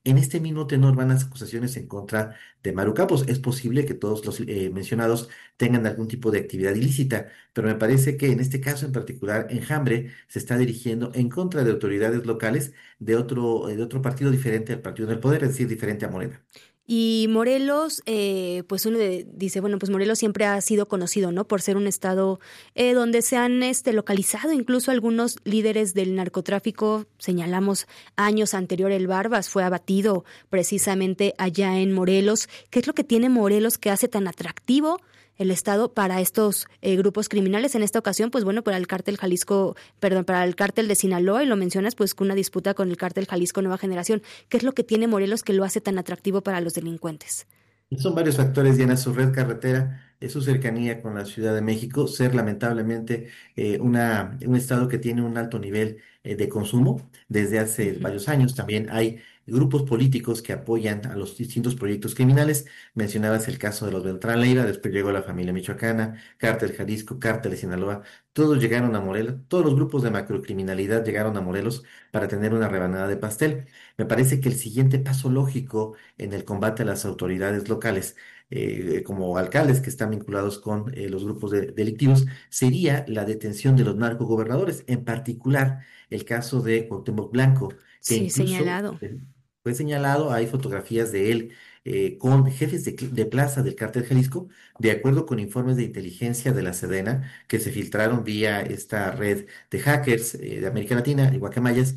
En este mismo tenor van las acusaciones en contra de Maru Campos. Es posible que todos los mencionados tengan algún tipo de actividad ilícita, pero me parece que en este caso en particular, Enjambre se está dirigiendo en contra de autoridades locales de otro partido diferente al partido del poder, es decir, diferente a Morena. Y Morelos, pues dice, bueno, pues Morelos siempre ha sido conocido, ¿no? Por ser un estado donde se han localizado incluso algunos líderes del narcotráfico. Señalamos años anterior el Barbas fue abatido precisamente allá en Morelos. ¿Qué es lo que tiene Morelos que hace tan atractivo el estado para estos grupos criminales? En esta ocasión, pues bueno, para el cártel Jalisco, perdón, para el cártel de Sinaloa, y lo mencionas, pues con una disputa con el cártel Jalisco Nueva Generación. ¿Qué es lo que tiene Morelos que lo hace tan atractivo para los delincuentes? Son varios factores, Diana, su red carretera, su cercanía con la Ciudad de México, ser lamentablemente un estado que tiene un alto nivel de consumo desde hace Ujú. varios años. También hay grupos políticos que apoyan a los distintos proyectos criminales. Mencionabas el caso de los Beltrán Leiva, después llegó la familia michoacana, Cártel Jalisco, Cártel de Sinaloa. Todos llegaron a Morelos, todos los grupos de macrocriminalidad llegaron a Morelos para tener una rebanada de pastel. Me parece que el siguiente paso lógico en el combate a las autoridades locales, como alcaldes que están vinculados con los grupos delictivos, sería la detención de los narcogobernadores, en particular el caso de Cuauhtémoc Blanco, que Sí, incluso señalado. fue señalado, hay fotografías de él con jefes de plaza del cártel Jalisco, de acuerdo con informes de inteligencia de la Sedena que se filtraron vía esta red de hackers de América Latina y guacamayas.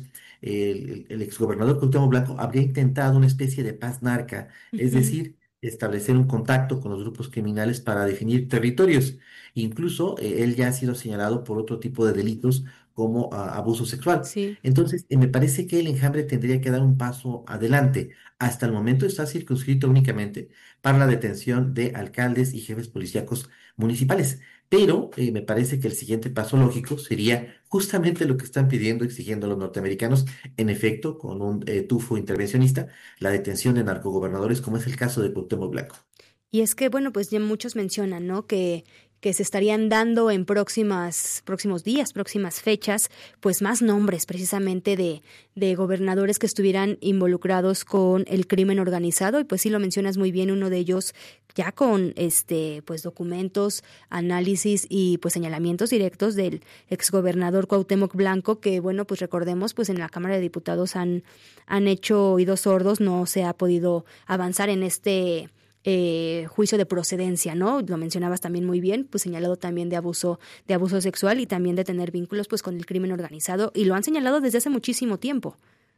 El exgobernador Cuauhtémoc Blanco habría intentado una especie de paz narca, es Ujú. decir, establecer un contacto con los grupos criminales para definir territorios. Incluso él ya ha sido señalado por otro tipo de delitos como abuso sexual. Sí. Entonces, me parece que el enjambre tendría que dar un paso adelante. Hasta el momento está circunscrito únicamente para la detención de alcaldes y jefes policíacos municipales. Pero me parece que el siguiente paso lógico sería justamente lo que están pidiendo, exigiendo los norteamericanos, en efecto, con un tufo intervencionista, la detención de narcogobernadores, como es el caso de Cuauhtémoc Blanco. Y es que, bueno, pues ya muchos mencionan, ¿no? Que se estarían dando en próximos días, próximas fechas, pues más nombres precisamente de gobernadores que estuvieran involucrados con el crimen organizado. Y pues sí lo mencionas muy bien, uno de ellos ya con pues documentos, análisis y pues señalamientos directos del exgobernador Cuauhtémoc Blanco, que bueno, pues recordemos, pues en la Cámara de Diputados han hecho oídos sordos, no se ha podido avanzar en juicio de procedencia, ¿no? Lo mencionabas también muy bien, pues señalado también de abuso sexual y también de tener vínculos pues con el crimen organizado, y lo han señalado desde hace muchísimo tiempo.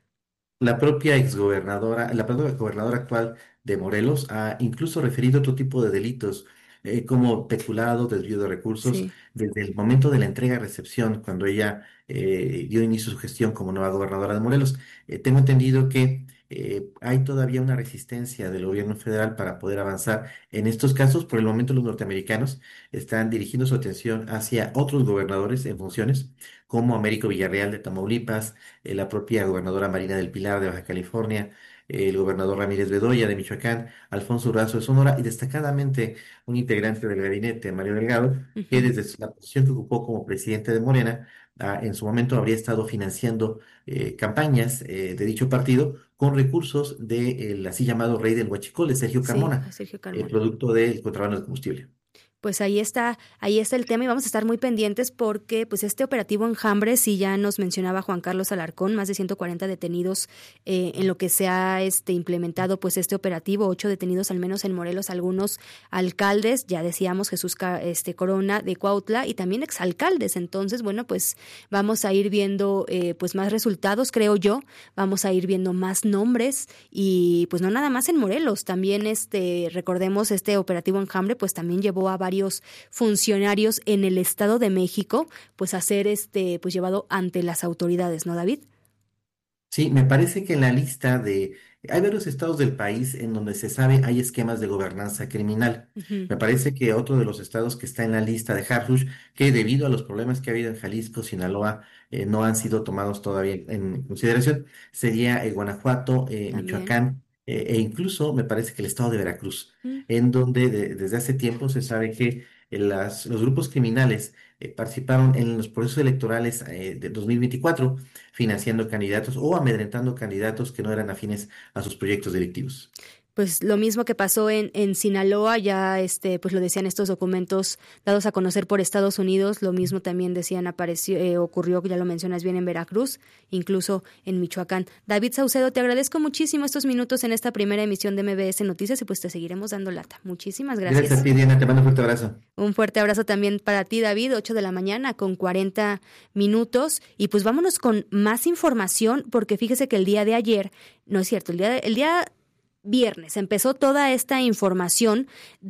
La propia gobernadora actual de Morelos ha incluso referido otro tipo de delitos, como peculado, desvío de recursos, Sí. desde el momento de la entrega-recepción, cuando ella dio inicio a su gestión como nueva gobernadora de Morelos. Tengo entendido que hay todavía una resistencia del gobierno federal para poder avanzar en estos casos. Por el momento, los norteamericanos están dirigiendo su atención hacia otros gobernadores en funciones, como Américo Villarreal de Tamaulipas, la propia gobernadora Marina del Pilar de Baja California, el gobernador Ramírez Bedoya de Michoacán, Alfonso Durazo de Sonora y destacadamente un integrante del gabinete, Mario Delgado, que Ujú. desde la posición que ocupó como presidente de Morena, en su momento habría estado financiando campañas de dicho partido con recursos del así llamado rey del huachicol, de Sergio Sí, a Carmona, Sergio Carmona. producto del contrabando de combustible. Pues ahí está el tema, y vamos a estar muy pendientes porque pues este operativo Enjambre, sí ya nos mencionaba Juan Carlos Alarcón, más de 140 detenidos en lo que se ha implementado pues este operativo, 8 detenidos al menos en Morelos, algunos alcaldes, ya decíamos Jesús Corona de Cuautla y también exalcaldes. Entonces, bueno, pues vamos a ir viendo pues más resultados, creo yo, vamos a ir viendo más nombres, y pues no nada más en Morelos, también recordemos este operativo Enjambre pues también llevó a varios funcionarios en el Estado de México pues a ser pues llevado ante las autoridades, ¿no, David? Sí, me parece que en la lista de... Hay varios estados del país en donde se sabe hay esquemas de gobernanza criminal. Ujú. Me parece que otro de los estados que está en la lista de Harfush, que debido a los problemas que ha habido en Jalisco, Sinaloa, no han sido tomados todavía en consideración, sería Guanajuato, También. Michoacán, e incluso me parece que el estado de Veracruz, Mm. en donde desde hace tiempo se sabe que los grupos criminales participaron en los procesos electorales de 2024, financiando candidatos o amedrentando candidatos que no eran afines a sus proyectos delictivos. Pues lo mismo que pasó en Sinaloa, ya pues lo decían estos documentos dados a conocer por Estados Unidos, lo mismo también decían ocurrió, ya lo mencionas bien, en Veracruz, incluso en Michoacán. David Saucedo, te agradezco muchísimo estos minutos en esta primera emisión de MBS Noticias y pues te seguiremos dando lata. Muchísimas Gracias a gracias. ti, Diana, te mando un fuerte abrazo. Un fuerte abrazo también para ti, David, 8 de la mañana con 40 minutos. Y pues vámonos con más información, porque fíjese que el día de ayer, no es cierto, el día viernes empezó toda esta información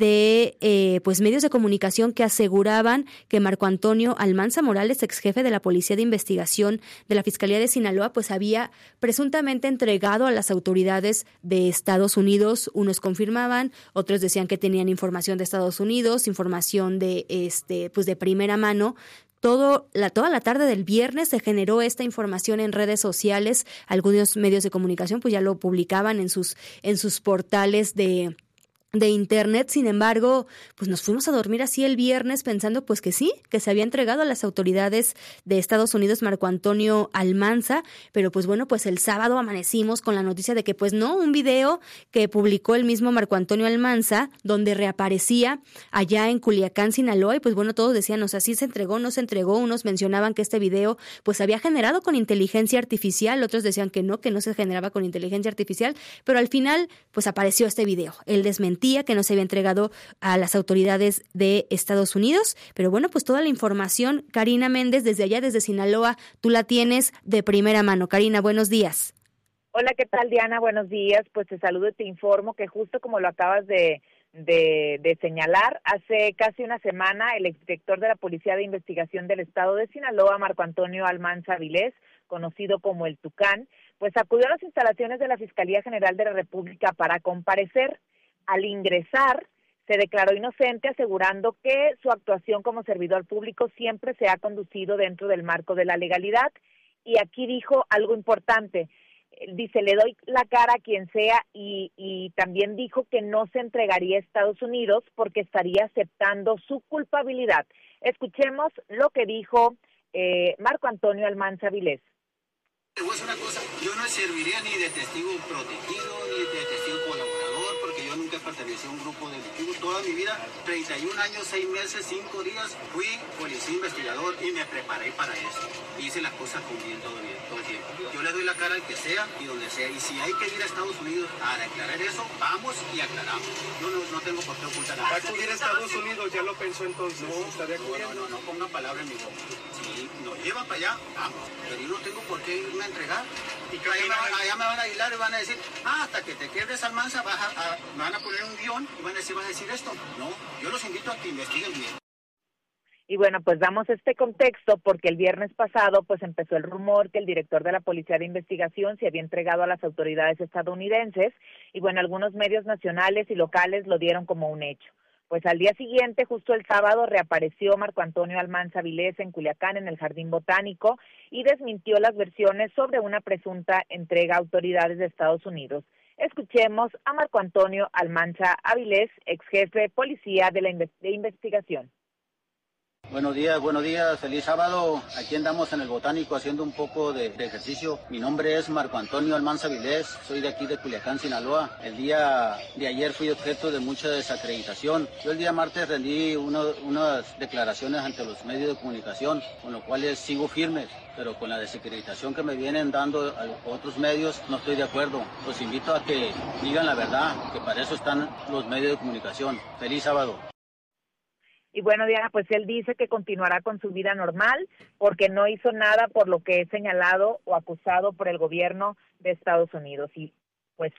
de pues medios de comunicación que aseguraban que Marco Antonio Almanza Morales, ex jefe de la Policía de Investigación de la Fiscalía de Sinaloa, pues había presuntamente entregado a las autoridades de Estados Unidos. Unos confirmaban, otros decían que tenían información de Estados Unidos, información de pues de primera mano. Toda la tarde del viernes se generó esta información en redes sociales. Algunos medios de comunicación pues ya lo publicaban en sus portales de internet. Sin embargo, pues nos fuimos a dormir así el viernes pensando pues que sí, que se había entregado a las autoridades de Estados Unidos Marco Antonio Almanza, pero pues bueno, pues el sábado amanecimos con la noticia de que pues no, un video que publicó el mismo Marco Antonio Almanza donde reaparecía allá en Culiacán, Sinaloa, y pues bueno, todos decían, o sea, sí se entregó, no se entregó. Unos mencionaban que este video pues había generado con inteligencia artificial, otros decían que no se generaba con inteligencia artificial, pero al final pues apareció este video. El desmentido que no se había entregado a las autoridades de Estados Unidos. Pero bueno, pues toda la información, Karina Méndez, desde allá, desde Sinaloa, tú la tienes de primera mano. Karina, buenos días. Hola, ¿qué tal, Diana? Buenos días. Pues te saludo y te informo que justo como lo acabas de señalar, hace casi una semana el exdirector de la Policía de Investigación del Estado de Sinaloa, Marco Antonio Almanza Vilés, conocido como el Tucán, pues acudió a las instalaciones de la Fiscalía General de la República para comparecer. Al ingresar, se declaró inocente, asegurando que su actuación como servidor público siempre se ha conducido dentro del marco de la legalidad. Y aquí dijo algo importante. Dice, le doy la cara a quien sea, y también dijo que no se entregaría a Estados Unidos porque estaría aceptando su culpabilidad. Escuchemos lo que dijo Marco Antonio Almanza Vilés. Te voy a decir una cosa, yo no serviría ni de testigo protegido, ni de testigo colaborador, porque yo nunca pertenecí a un grupo delictivo. Toda mi vida, 31 años, 6 meses, 5 días, fui policía investigador y me preparé para eso. Hice las cosas con bien todo el tiempo. Yo le doy la cara al que sea y donde sea. Y si hay que ir a Estados Unidos a declarar eso, vamos y aclaramos. Yo no tengo por qué ocultar nada. ¿Va a acudir a Estados Unidos? ¿Ya lo pensó entonces? No pongan palabra en mi boca. Si nos llevan para allá, vamos. Pero yo no tengo por qué irme a entregar. Y allá me van a aislar y van a decir, hasta que te quedes Almanza, me van a poner un guión y van a decir, vas a decir esto. No, yo los invito a que investiguen bien. Y bueno, pues damos este contexto porque el viernes pasado pues empezó el rumor que el director de la Policía de Investigación se había entregado a las autoridades estadounidenses, y bueno, algunos medios nacionales y locales lo dieron como un hecho. Pues al día siguiente, justo el sábado, reapareció Marco Antonio Almanza Vilés en Culiacán, en el Jardín Botánico, y desmintió las versiones sobre una presunta entrega a autoridades de Estados Unidos. Escuchemos a Marco Antonio Almanza Avilés, ex jefe de policía de investigación. Buenos días, feliz sábado. Aquí andamos en el Botánico haciendo un poco de ejercicio. Mi nombre es Marco Antonio Almanza Vilés, soy de aquí de Culiacán, Sinaloa. El día de ayer fui objeto de mucha desacreditación. Yo el día martes rendí unas declaraciones ante los medios de comunicación, con lo cual sigo firmes, pero con la desacreditación que me vienen dando a otros medios no estoy de acuerdo. Los invito a que digan la verdad, que para eso están los medios de comunicación. Feliz sábado. Y bueno, Diana, pues él dice que continuará con su vida normal porque no hizo nada por lo que es señalado o acusado por el gobierno de Estados Unidos. Y pues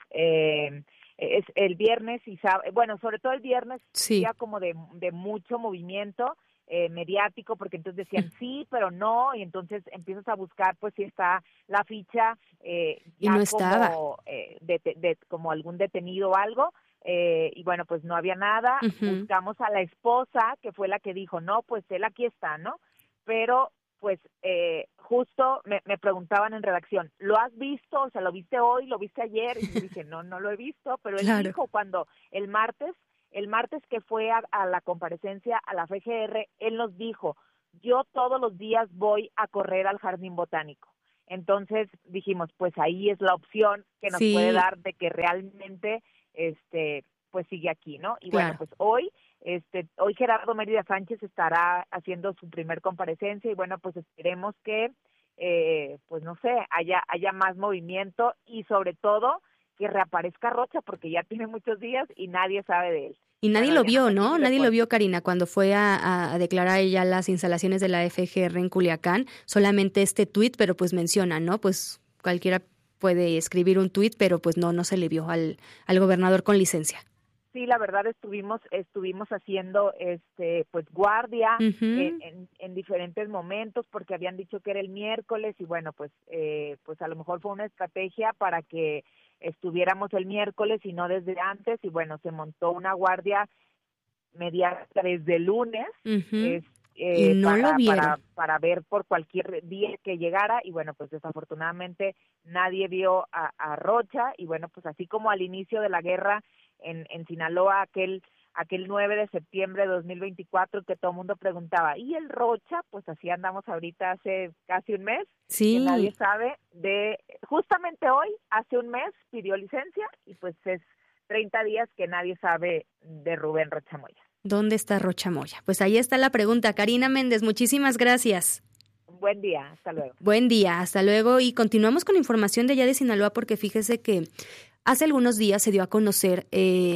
es el viernes y bueno, sobre todo el viernes, sí, ya como de mucho movimiento mediático, porque entonces decían sí, pero no, y entonces empiezas a buscar pues si está la ficha y no estaba como, como algún detenido o algo. Y bueno, pues no había nada. Buscamos a la esposa, que fue la que dijo, no, pues él aquí está, ¿no? Pero pues justo me preguntaban en redacción, ¿lo has visto? O sea, ¿lo viste hoy? ¿Lo viste ayer? Y yo dije, no lo he visto, pero él dijo cuando el martes El martes que fue a la comparecencia a la FGR, él nos dijo, yo todos los días voy a correr al Jardín Botánico. Entonces dijimos, pues ahí es la opción que nos puede dar de que realmente pues sigue aquí, ¿no? Y claro. bueno, pues hoy Gerardo Mérida Sánchez estará haciendo su primer comparecencia y bueno, pues esperemos que pues no sé, haya más movimiento y sobre todo que reaparezca Rocha porque ya tiene muchos días y nadie sabe de él. Y nadie lo vio, ¿no? Nadie lo vio, Karina, cuando fue a declarar ya las instalaciones de la FGR en Culiacán. Solamente este tuit, pero pues menciona, ¿no? Pues cualquiera puede escribir un tuit, pero pues no se le vio al gobernador con licencia. Sí, la verdad estuvimos haciendo pues guardia en diferentes momentos porque habían dicho que era el miércoles y bueno, pues a lo mejor fue una estrategia para que estuviéramos el miércoles y no desde antes y bueno, se montó una guardia mediática desde el lunes y no lo vieron. Para ver por cualquier día que llegara y bueno, pues desafortunadamente nadie vio a Rocha y bueno, pues así como al inicio de la guerra en Sinaloa, aquel 9 de septiembre de 2024 que todo el mundo preguntaba, ¿y el Rocha? Pues así andamos ahorita hace casi un mes, sí. Que nadie sabe justamente hoy, hace un mes, pidió licencia y pues es 30 días que nadie sabe de Rubén Rocha Moya. ¿Dónde está Rocha Moya? Pues ahí está la pregunta. Karina Méndez, muchísimas gracias. Buen día, hasta luego. Buen día, hasta luego. Y continuamos con información de allá de Sinaloa porque fíjese que hace algunos días se dio a conocer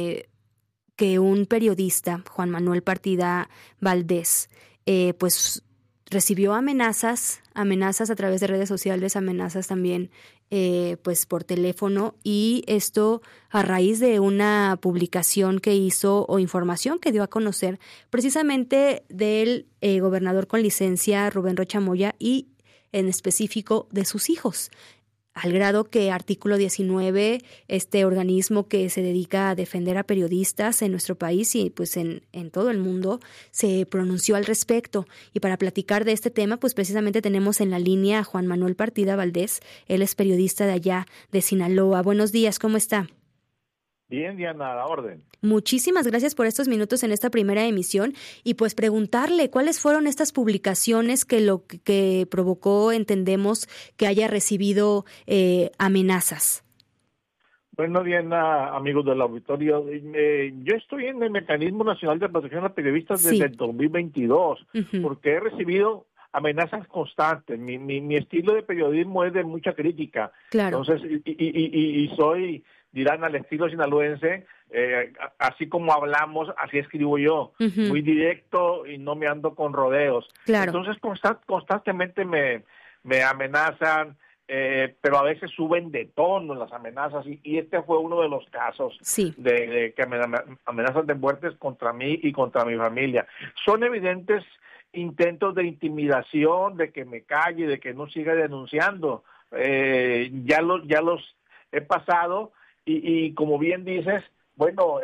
que un periodista, Juan Manuel Partida Valdés, pues recibió amenazas a través de redes sociales, amenazas también pues por teléfono, y esto a raíz de una publicación que hizo o información que dio a conocer precisamente del gobernador con licencia Rubén Rocha Moya y en específico de sus hijos. Al grado que Artículo 19, este organismo que se dedica a defender a periodistas en nuestro país y pues en todo el mundo, se pronunció al respecto. Y para platicar de este tema, pues precisamente tenemos en la línea a Juan Manuel Partida Valdés. Él es periodista de allá de Sinaloa. Buenos días, ¿cómo está? Bien, Diana, a la orden. Muchísimas gracias por estos minutos en esta primera emisión y pues preguntarle cuáles fueron estas publicaciones que provocó, entendemos, que haya recibido amenazas. Bueno, Diana, amigos del auditorio, yo estoy en el Mecanismo Nacional de Protección a Periodistas desde el 2022, porque he recibido amenazas constantes. Mi estilo de periodismo es de mucha crítica. Claro. Entonces, y soy, dirán, al estilo sinaloense, así como hablamos, así escribo yo, muy directo y no me ando con rodeos. Claro. Entonces, constantemente me amenazan, pero a veces suben de tono las amenazas y este fue uno de los casos de que me amenazan de muertes contra mí y contra mi familia. Son evidentes intentos de intimidación, de que me calle, de que no siga denunciando. Ya los he pasado y como bien dices, bueno,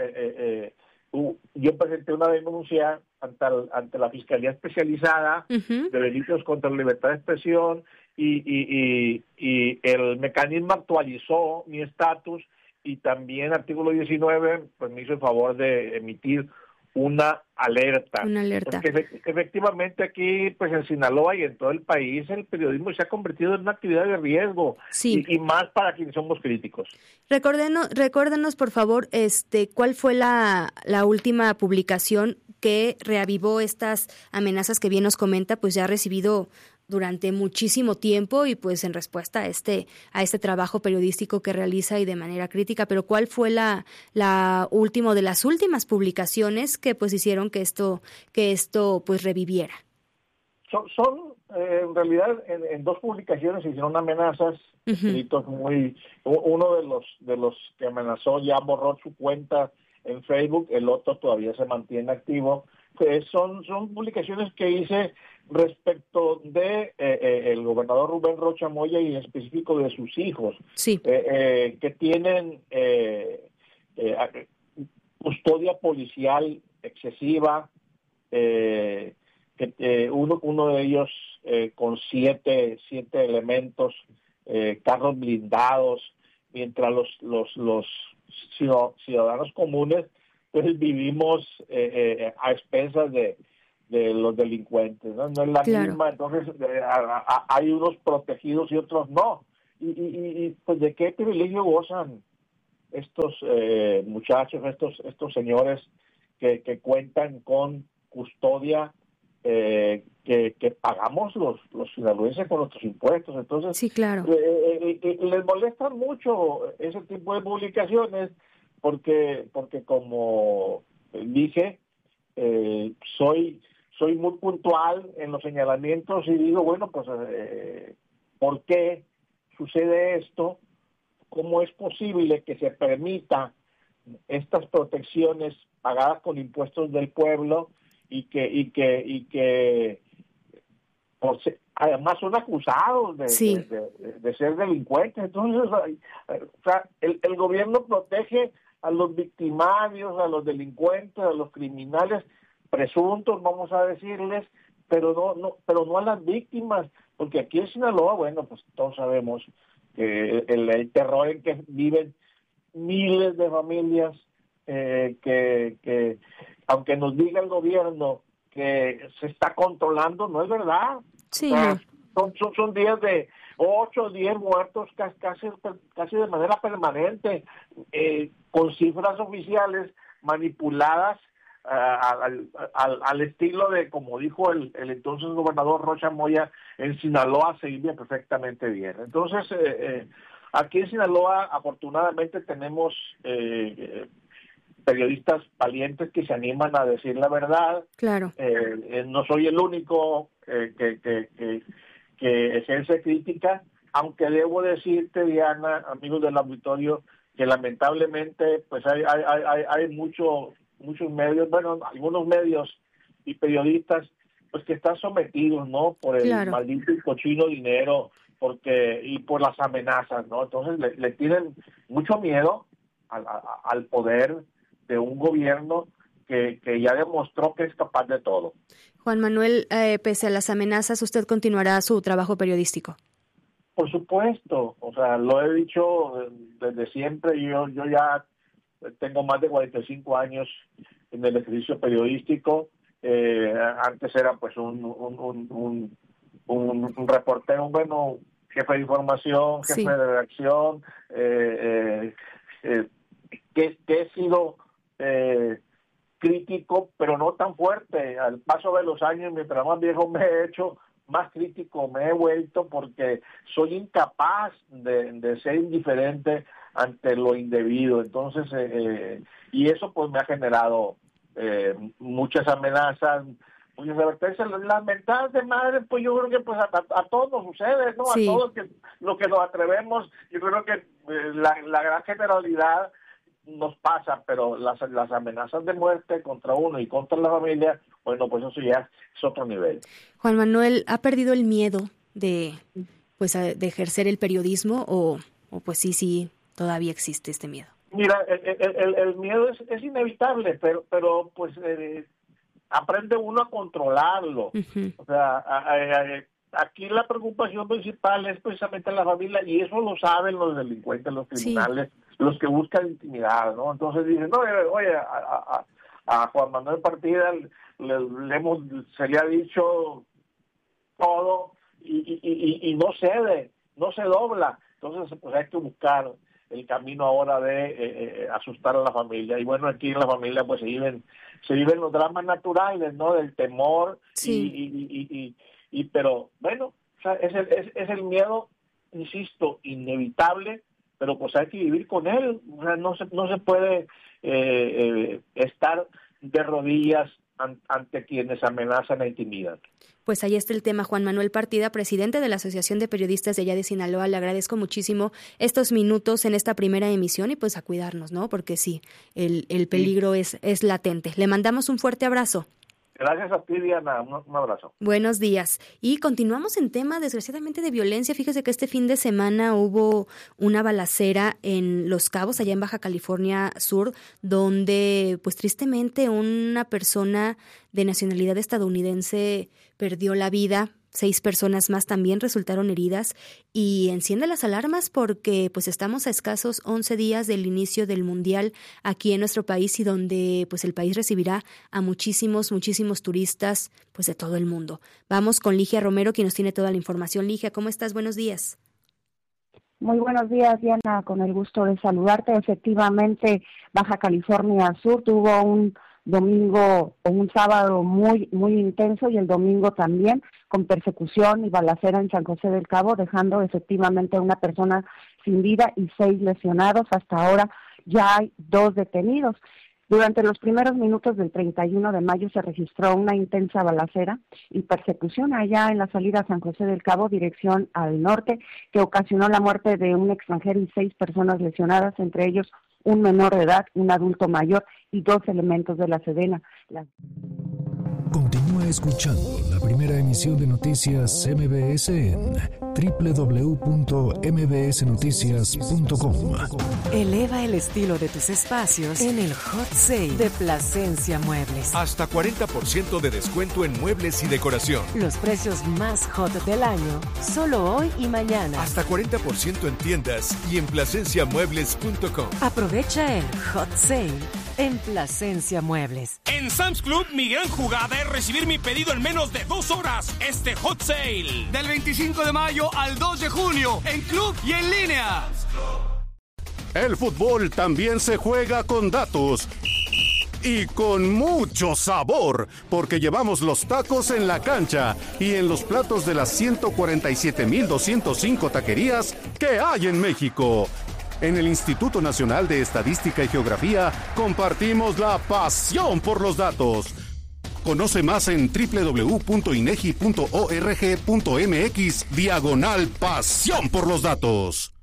yo presenté una denuncia ante la Fiscalía Especializada de Delitos contra la Libertad de Expresión y el mecanismo actualizó mi estatus y también Artículo 19 pues me hizo el favor de emitir una alerta. Porque efectivamente aquí, pues en Sinaloa y en todo el país, el periodismo se ha convertido en una actividad de riesgo y más para quienes somos críticos. Recuérdanos, por favor, ¿cuál fue la última publicación que reavivó estas amenazas que bien nos comenta? Pues ya ha recibido durante muchísimo tiempo y pues en respuesta a este trabajo periodístico que realiza y de manera crítica, pero ¿cuál fue la última de las últimas publicaciones que pues hicieron que esto pues reviviera? Son en realidad en dos publicaciones se hicieron amenazas, escritos uno de los que amenazó ya borró su cuenta en Facebook, el otro todavía se mantiene activo. Son publicaciones que hice respecto de el gobernador Rubén Rocha Moya y en específico de sus hijos, que tienen custodia policial excesiva, uno de ellos con siete elementos, carros blindados, mientras los ciudadanos comunes pues vivimos a expensas de los delincuentes, ¿no? No es la misma, entonces hay unos protegidos y otros no. Y pues ¿de qué privilegio gozan estos muchachos, estos señores que cuentan con custodia que pagamos los sinaloenses con nuestros impuestos? Entonces, sí, claro. Les molestan mucho ese tipo de publicaciones porque como dije, soy muy puntual en los señalamientos y digo, bueno, pues ¿por qué sucede esto? ¿Cómo es posible que se permita estas protecciones pagadas con impuestos del pueblo y que además son acusados de ser delincuentes? Entonces, o sea, el gobierno protege a los victimarios, a los delincuentes, a los criminales presuntos, vamos a decirles, pero no a las víctimas, porque aquí en Sinaloa, bueno, pues todos sabemos que el terror en que viven miles de familias, que aunque nos diga el gobierno que se está controlando, no es verdad. Sí. O sea, son días de 8 o 10 muertos casi de manera permanente, con cifras oficiales manipuladas al estilo de, como dijo el entonces gobernador Rocha Moya, en Sinaloa se vive perfectamente bien. Entonces, aquí en Sinaloa afortunadamente tenemos periodistas valientes que se animan a decir la verdad. Claro. No soy el único que ejerce crítica, aunque debo decirte, Diana, amigos del auditorio, que lamentablemente pues hay muchos medios, bueno, algunos medios y periodistas pues que están sometidos, ¿no?, por el maldito y cochino dinero, y por las amenazas, ¿no? Entonces le tienen mucho miedo al poder de un gobierno que ya demostró que es capaz de todo. Juan Manuel, pese a las amenazas, ¿usted continuará su trabajo periodístico? Por supuesto, o sea, lo he dicho desde siempre. Yo ya tengo más de 45 años en el ejercicio periodístico. Antes era pues un reportero, bueno, jefe de información, jefe de redacción, que he sido crítico, pero no tan fuerte. Al paso de los años, mientras más viejo me he hecho, más crítico me he vuelto, porque soy incapaz de ser indiferente ante lo indebido. Entonces, y eso pues me ha generado muchas amenazas, muchas advertencias. Las mentadas de madre, pues yo creo que pues a todos nos sucede, ¿no? Sí. A todos lo que nos atrevemos, yo creo que la gran generalidad nos pasa, pero las amenazas de muerte contra uno y contra la familia, bueno, pues eso ya es otro nivel. Juan Manuel, ¿ha perdido el miedo de ejercer el periodismo o pues sí todavía existe este miedo? Mira, el miedo es inevitable, pero pues aprende uno a controlarlo. Uh-huh. O sea, aquí la preocupación principal es precisamente la familia, y eso lo saben los delincuentes, los criminales, los que buscan intimidad, ¿no? Entonces dicen, no, oye, a Juan Manuel Partida se le ha dicho todo y no cede, no se dobla. Entonces pues hay que buscar el camino ahora de asustar a la familia. Y bueno, aquí en la familia pues se viven los dramas naturales, ¿no? Del temor, pero bueno, o sea, es el miedo, insisto, inevitable, pero pues hay que vivir con él. O sea, no se puede estar de rodillas ante quienes amenazan e intimidan. Pues ahí está el tema. Juan Manuel Partida, presidente de la Asociación de Periodistas de allá de Sinaloa, le agradezco muchísimo estos minutos en esta primera emisión y pues a cuidarnos, ¿no? Porque sí, el peligro es latente. Le mandamos un fuerte abrazo. Gracias a ti, Diana. Un abrazo. Buenos días. Y continuamos en tema, desgraciadamente, de violencia. Fíjese que este fin de semana hubo una balacera en Los Cabos, allá en Baja California Sur, donde, pues tristemente, una persona de nacionalidad estadounidense perdió la vida 6 personas más también resultaron heridas y enciende las alarmas porque pues estamos a escasos 11 días del inicio del Mundial aquí en nuestro país y donde pues el país recibirá a muchísimos turistas pues de todo el mundo. Vamos con Ligia Romero, quien nos tiene toda la información. Ligia, ¿cómo estás? Buenos días. Muy buenos días, Diana, con el gusto de saludarte. Efectivamente, Baja California Sur tuvo un domingo o un sábado muy intenso y el domingo también con persecución y balacera en San José del Cabo, dejando efectivamente a una persona sin vida y 6 lesionados. Hasta ahora ya hay 2 detenidos. Durante los primeros minutos del 31 de mayo se registró una intensa balacera y persecución allá en la salida a San José del Cabo, dirección al norte, que ocasionó la muerte de un extranjero y 6 personas lesionadas, entre ellos un menor de edad, un adulto mayor y 2 elementos de la Sedena. Continúa escuchando la primera emisión de Noticias MBS en www.mbsnoticias.com. Eleva el estilo de tus espacios en el Hot Sale de Plasencia Muebles. Hasta 40% de descuento en muebles y decoración. Los precios más hot del año, solo hoy y mañana. Hasta 40% en tiendas y en plasenciamuebles.com. Aprovecha el Hot Sale en Plasencia Muebles. En Sam's Club, mi gran jugada es recibir mi pedido en menos de 2 horas. Este Hot Sale. Del 25 de mayo al 2 de junio, en club y en línea. El fútbol también se juega con datos. Y con mucho sabor, porque llevamos los tacos en la cancha y en los platos de las 147,205 taquerías que hay en México. En el Instituto Nacional de Estadística y Geografía compartimos la pasión por los datos. Conoce más en www.inegi.org.mx/pasión por los datos.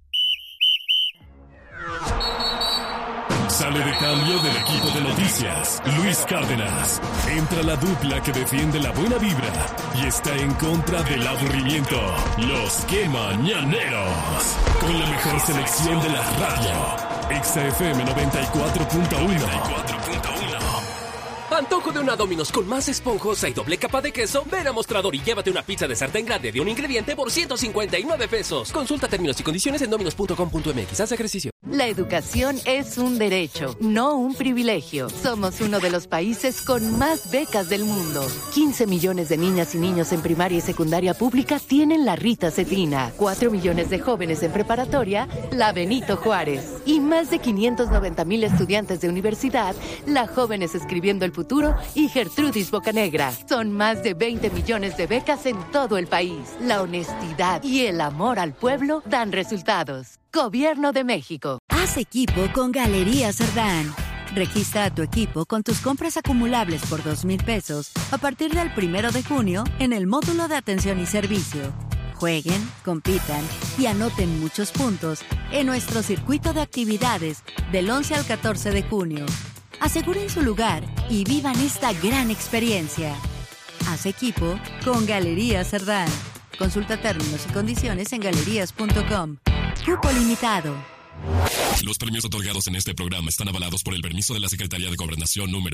Sale de cambio del equipo de noticias, Luis Cárdenas. Entra la dupla que defiende la buena vibra y está en contra del aburrimiento. Los Que Mañaneros. Con la mejor selección de la radio. XFM 94.1. Antojo de una Domino's con más esponjosa y doble capa de queso. Ven a Mostrador y llévate una pizza de sartén grande de un ingrediente por 159 pesos. Consulta términos y condiciones en dominos.com.mx. Haz ejercicio. La educación es un derecho, no un privilegio. Somos uno de los países con más becas del mundo. 15 millones de niñas y niños en primaria y secundaria pública tienen la Rita Cetina. 4 millones de jóvenes en preparatoria, la Benito Juárez. Y más de 590,000 estudiantes de universidad, la Jóvenes Escribiendo el Futuro y Gertrudis Bocanegra. Son más de 20 millones de becas en todo el país. La honestidad y el amor al pueblo dan resultados. Gobierno de México. Haz equipo con Galerías Cerdán. Registra a tu equipo con tus compras acumulables por 2,000 pesos a partir del 1 de junio en el módulo de atención y servicio. Jueguen, compitan y anoten muchos puntos en nuestro circuito de actividades del 11 al 14 de junio. Aseguren su lugar y vivan esta gran experiencia. Haz equipo con Galerías Cerdán. Consulta términos y condiciones en galerías.com. Cupo limitado. Los premios otorgados en este programa están avalados por el permiso de la Secretaría de Gobernación número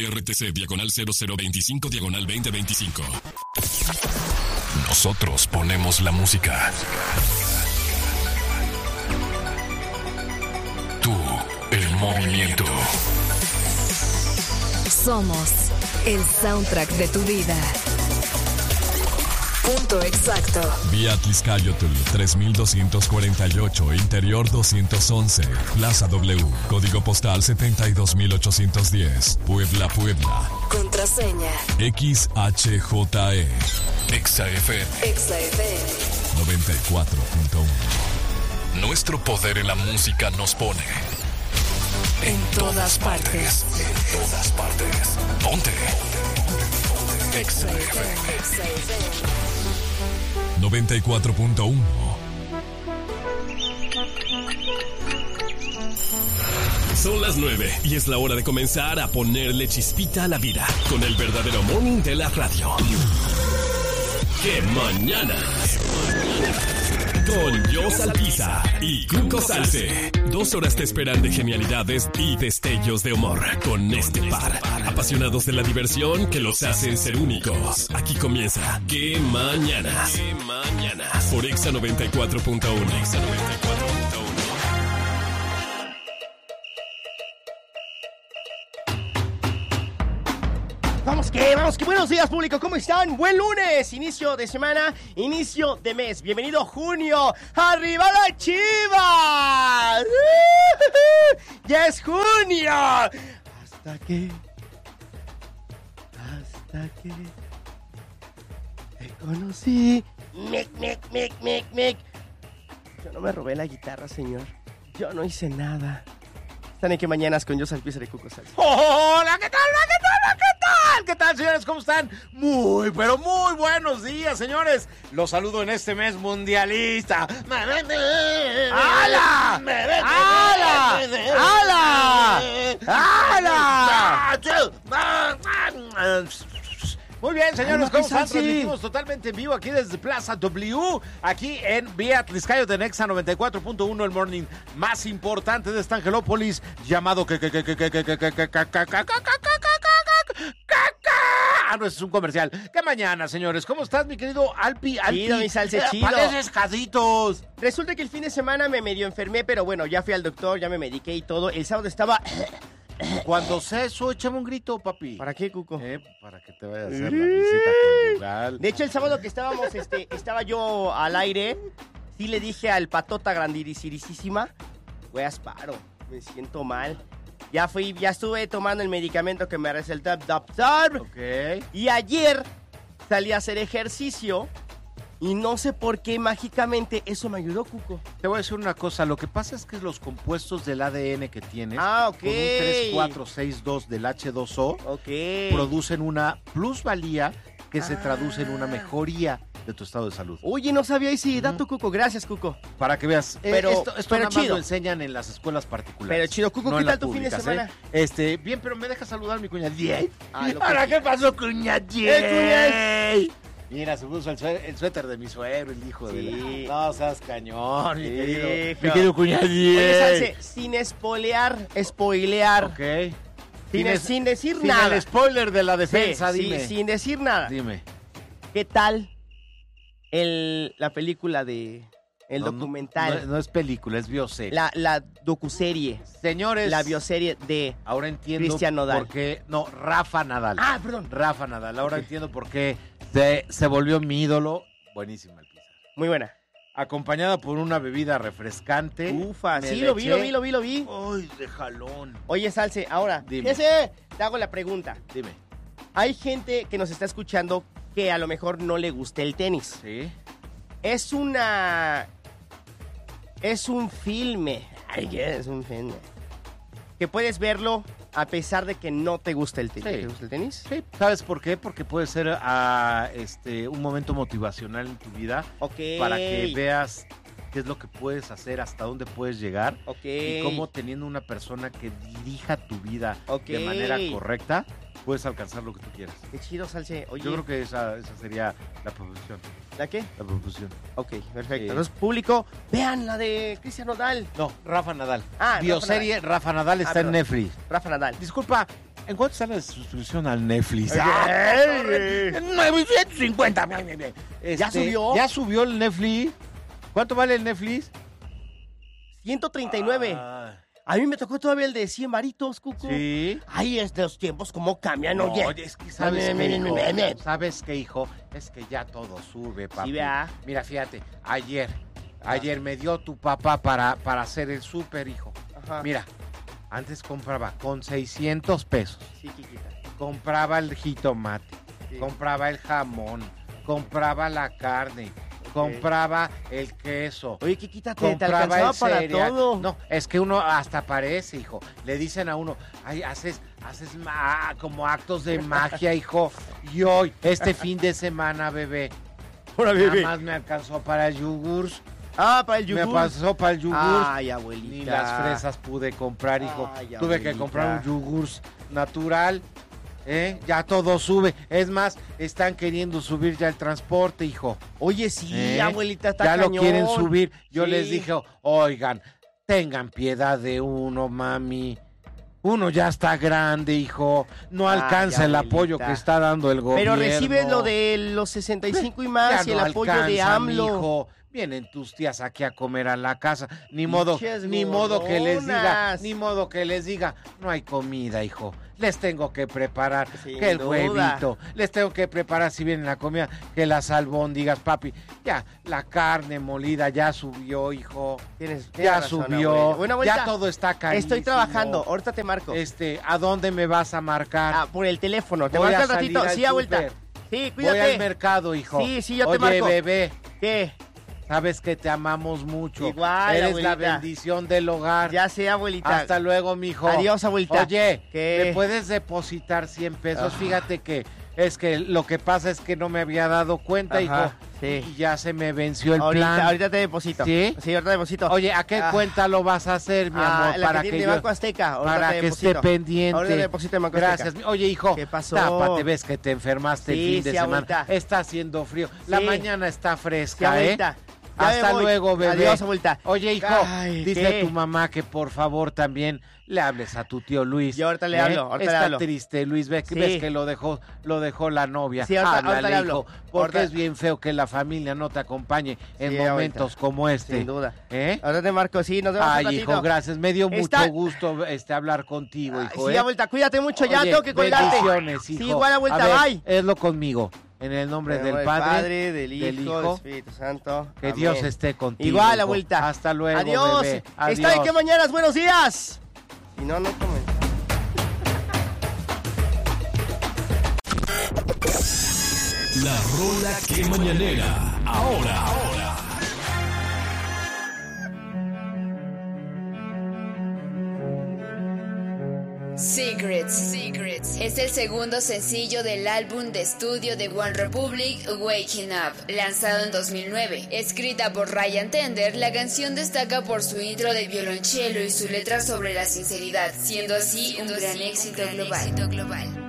DGRTC/0025/2025. Nosotros ponemos la música. Tú, el movimiento. Somos el soundtrack de tu vida. Punto exacto. Vía Tliscayotl 3248, Interior 211, Plaza W, Código Postal 72810, Puebla, Puebla. Contraseña XHJE. XFM 94.1. Nuestro poder en la música nos pone en todas partes. En todas partes. Ponte. XFM 94.1. Son las 9 y es la hora de comenzar a ponerle chispita a la vida con el verdadero morning de la radio. ¡Qué mañana! con Jos Alpiza y Cuco Salce. 2 horas te esperan de genialidades y destellos de humor con este par. Apasionados de la diversión que los hacen ser únicos. Aquí comienza ¡Qué Mañanas! Por Exa 94.1. Vamos que buenos días, público, ¿cómo están? Buen lunes, inicio de semana, inicio de mes. Bienvenido junio. ¡Arriba la Chivas! ¡Ya es junio! Hasta que te conocí. Mic. Yo no me robé la guitarra, señor. Yo no hice nada. Están en ¿Qué Mañanas? Con Jos Alpiza y Cuco Salce. ¡Hola! ¿Qué tal? ¿Qué tal, señores? ¿Cómo están? Muy buenos días, señores. Los saludo en este mes mundialista. ¡Hala! Muy bien, señores, ¿cómo están? Transmitimos totalmente en vivo aquí desde Plaza W, aquí en Vía Atliscayo de Nexa 94.1, el morning más importante de esta Angelópolis, llamado no, es un comercial. ¿Qué mañana, señores? ¿Cómo estás, mi querido Alpi? Chido, mi Salce, chido. Pareces jaditos. Resulta que el fin de semana me medio enfermé, pero bueno, ya fui al doctor, ya me mediqué y todo. El sábado estaba... Cuando sea eso, échame un grito, papi. ¿Para qué, Cuco? Para que te vaya a hacer la visita conyugal. De hecho, el sábado que estábamos, estaba yo al aire, sí le dije al patota grandiricisísima, güey, asparo, me siento mal. Ya estuve tomando el medicamento que me recetó el doctor. Ok. Y ayer salí a hacer ejercicio y no sé por qué mágicamente eso me ayudó, Cuco. Te voy a decir una cosa, lo que pasa es que los compuestos del ADN que tienes, con un 3462 del H2O, producen una plusvalía que se traduce en una mejoría de tu estado de salud. Oye, no sabía ese dato, Cuco. Gracias, Cuco. Para que veas, pero esto nada más lo enseñan en las escuelas particulares. Pero chido, Cuco, no ¿qué tal tu fin de semana? Bien, pero me dejas saludar a mi cuñadie. ¿Ahora qué pasó, cuñadie? Mira, se puso el suéter de mi suegro, el hijo de la... No seas cañón, mi querido cuñadie. Oye, Salce, sin spoilear. Ok. Sin decir nada. Sin el spoiler de la defensa, dime. Sin decir nada. Dime. ¿Qué tal la película de... El documental? No es película, es bioserie. La docuserie. Señores. La bioserie de ahora entiendo Cristian Nodal. Por qué... No, Rafa Nadal. Ah, perdón. Rafa Nadal. Ahora entiendo por qué se volvió mi ídolo. Buenísima el pizza. Muy buena. Acompañada por una bebida refrescante. Ufa, sí, lo vi. Ay, de jalón. Oye, Salce, ahora, dime. Te hago la pregunta. Dime. Hay gente que nos está escuchando que a lo mejor no le gusta el tenis. Sí. Es un filme. Es un filme. Que puedes verlo a pesar de que no te gusta el tenis. Sí. ¿Te gusta el tenis? Sí. ¿Sabes por qué? Porque puede ser un momento motivacional en tu vida. Ok. Para que veas qué es lo que puedes hacer, hasta dónde puedes llegar. Ok. Y cómo teniendo una persona que dirija tu vida Ok. de manera correcta, puedes alcanzar lo que tú quieras. Qué chido, Salce. Oye. Yo creo que esa sería la proposición. ¿La qué? La proposición. Ok, perfecto. Entonces, público, vean la de Cristian Nodal. No, Rafa Nadal. Ah, bioserie Rafa Nadal está en Netflix. Rafa Nadal. Disculpa, ¿en cuánto está la suscripción al Netflix? 950. ¿Ya subió? ¿Ya subió el Netflix? ¿Cuánto vale el Netflix? 139. A mí me tocó todavía el de 100 varitos, Cuco. Sí. Ay, es de los tiempos como cambian, no, oye. Es que ¿sabes qué, hijo? Es que ya todo sube, papi. Sí, vea. Mira, fíjate, ayer me dio tu papá para hacer el súper, hijo. Ajá. Mira, antes compraba con 600 pesos. Sí, chiquita. Compraba el jitomate, compraba el jamón, compraba la carne, compraba el queso. Oye, ¿qué quítate? ¿Te alcanzaba para todo? No, es que uno hasta parece, hijo. Le dicen a uno, ay, haces como actos de magia, hijo. Y hoy, este fin de semana, bebé, nada más me alcanzó para el yogur. Ah, para el yogur. Me pasó para el yogur. Ay, abuelita. Ni las fresas pude comprar, hijo. Ay, tuve que comprar un yogur natural. Ya todo sube. Es más, están queriendo subir ya el transporte, hijo. Oye, sí, abuelita, está ya cañón. Lo quieren subir. Yo les dije, oigan, tengan piedad de uno, mami. Uno ya está grande, hijo. No alcanza el apoyo que está dando el gobierno. Pero recibes lo de los 65 y más y el apoyo de AMLO. Mijo. Vienen tus tías aquí a comer a la casa. Ni modo que les diga, no hay comida, hijo. Les tengo que preparar que el huevito, les tengo que preparar si viene la comida, que las albóndigas, papi. Ya, la carne molida ya subió, hijo. Tienes ya razón, subió. Bueno, abuelita, ya todo está carísimo. Estoy trabajando, ahorita te marco. ¿A dónde me vas a marcar? Por el teléfono, te marco al ratito. Sí, abuelita. Sí, cuídate. Voy al mercado, hijo. Sí, yo te marco. Oye, bebé. ¿Qué? Sabes que te amamos mucho. Igual, eres abuelita. la bendición del hogar. Ya sé, abuelita. Hasta luego, mijo. Adiós, abuelita. Oye, ¿qué? ¿me puedes depositar 100 pesos? Fíjate que es que lo que pasa es que no me había dado cuenta, hijo. Sí. Y ya se me venció el plan. Ahorita te deposito. ¿Sí? Sí, ahorita te deposito. Oye, ¿a qué cuenta lo vas a hacer, mi amor? Para que yo, Banco Azteca. Para que esté pendiente. Ahorita te deposito en Banco Azteca. Gracias. Oye, hijo. ¿Qué pasó? Tápate, ves que te enfermaste el fin de semana. Abuelita. Está haciendo frío. La mañana está fresca, abuelita. Hasta luego, bebé. Adiós, abuelita. Oye, hijo, dile a tu mamá que por favor también le hables a tu tío Luis. Yo ahorita le hablo, Está triste, Luis, ves que lo dejó la novia. Sí, ahorita le hablo. Hijo, porque es bien feo que la familia no te acompañe en momentos como este. Sin duda. Ahora te marco, sí, nos vemos un ratito. Hijo, gracias. Me dio mucho gusto hablar contigo, hijo. Sí, abuelita, cuídate mucho, ya tengo que colgarte. Bendiciones, hijo. Sí, igual, abuelita, bye. Hazlo conmigo. En el nombre del Padre, del Hijo, del Espíritu Santo. Que Amén. Dios esté contigo. Igual, abuelita. Hasta luego, adiós. Bebé. Adiós. Está en qué mañanas, buenos días. Y no comen. La rola que mañanera. Ahora. Secrets es el segundo sencillo del álbum de estudio de One Republic, Waking Up, lanzado en 2009. Escrita por Ryan Tedder, la canción destaca por su intro de violonchelo y su letra sobre la sinceridad, siendo así un gran éxito global.